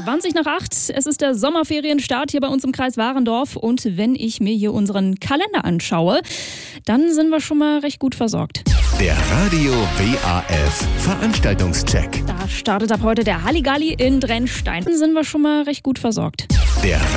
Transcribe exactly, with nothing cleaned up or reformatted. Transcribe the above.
zwanzig nach acht. Es ist der Sommerferienstart hier bei uns im Kreis Warendorf. Und wenn ich mir hier unseren Kalender anschaue, dann sind wir schon mal recht gut versorgt. Der Radio W A F Veranstaltungscheck. Da startet ab heute der Halligalli in Drenstein. Dann sind wir schon mal recht gut versorgt. Der